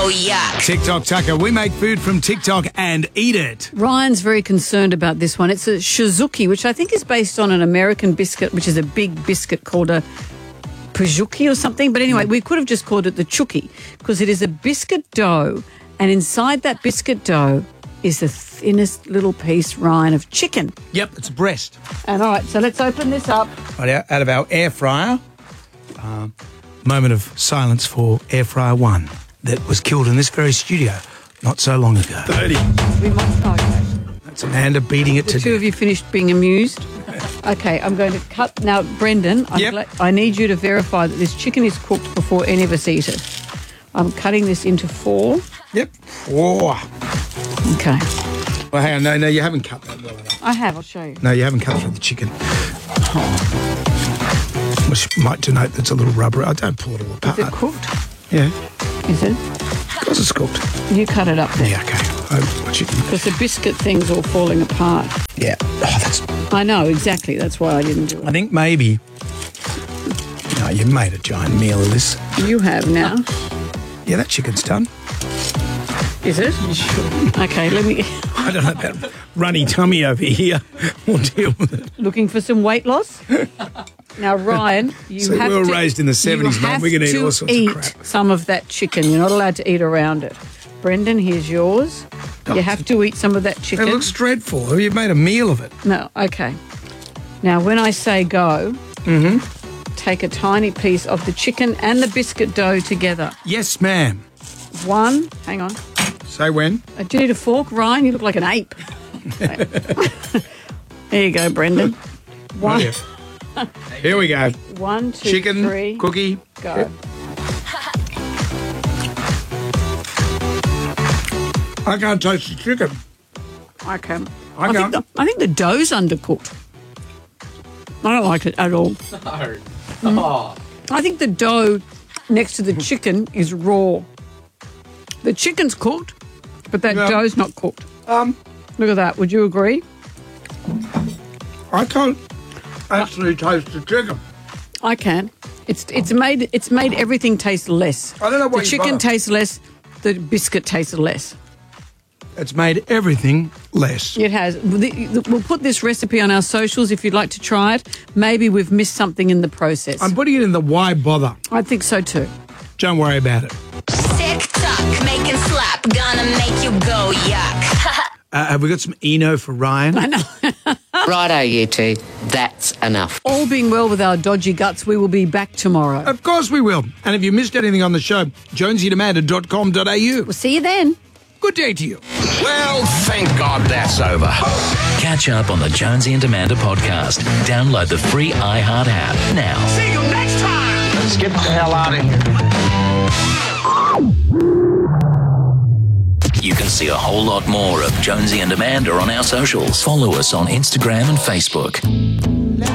Oh, yuck. TikTok Tucker. We make food from TikTok and eat it. Ryan's very concerned about this one. It's a Shizuki, which I think is based on an American biscuit, which is a big biscuit called a Pajuki or something. But anyway, we could have just called it the Chuki because it is a biscuit dough, and inside that biscuit dough is the thinnest little piece, Ryan, of chicken. Yep, it's a breast. And all right, so let's open this up. Right out of our air fryer. Moment of silence for air fryer 1 that was killed in this very studio not so long ago. 30. We must. Okay. That's Amanda beating it The to two of you finished being amused. Okay, I'm going to cut now, Brendan. I need you to verify that this chicken is cooked before any of us eat it. I'm cutting this into 4. Yep. 4. Okay. Well, hang on. No, you haven't cut that well enough. I have. I'll show you. No, you haven't cut through the chicken. Which might denote that's a little rubbery. I don't pull it all apart. Is it cooked? Yeah. Is it? Of course it's cooked. You cut it up there. Yeah, okay. Chicken. Because the biscuit thing's all falling apart. Yeah. Oh, that's... I know, exactly. That's why I didn't do it. I think maybe... No, you made a giant meal of this. You have now. Yeah, that chicken's done. Is it? Okay, let me... I don't know about runny tummy over here. We'll deal with it. Looking for some weight loss? Now, Ryan, you have we were to... raised in the 70s, Mum. We're going to eat all sorts of crap. Some of that chicken. You're not allowed to eat around it. Brendan, here's yours. You have to eat some of that chicken. It looks dreadful. You've made a meal of it. No, okay. Now, when I say go, take a tiny piece of the chicken and the biscuit dough together. Yes, ma'am. 1, hang on. Say when. Do you need a fork, Ryan? You look like an ape. There you go, Brendan. 1. Here we go. 1, 2, chicken, 3. cookie. Go. Yep. I can't taste the chicken. I can. I can't. I think the dough's undercooked. I don't like it at all. No. I think the dough next to the chicken is raw. The chicken's cooked, but that dough's not cooked. Look at that. Would you agree? I can't actually taste the chicken. I can. It's made everything taste less. I don't know what the chicken butter. tastes less. The biscuit tastes less. It's made everything less. It has. We'll put this recipe on our socials if you'd like to try it. Maybe we've missed something in the process. I'm putting it in the why bother. I think so too. Don't worry about it. TikTok, make it slap, gonna make you go yuck. Have we got some Eno for Ryan? I know. Righto, you two. That's enough. All being well with our dodgy guts, we will be back tomorrow. Of course we will. And if you missed anything on the show, jonesyandamanda.com.au. We'll see you then. Good day to you. Well, thank God that's over. Catch up on the Jonesy and Amanda podcast. Download the free iHeart app now. See you next time. Let's get the hell out of here. You can see a whole lot more of Jonesy and Amanda on our socials. Follow us on Instagram and Facebook.